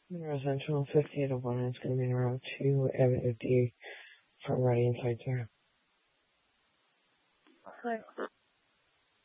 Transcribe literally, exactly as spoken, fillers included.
In residential fifty-eight oh one, it's going to be in row two, Avenue D, from ready inside zero. Hi.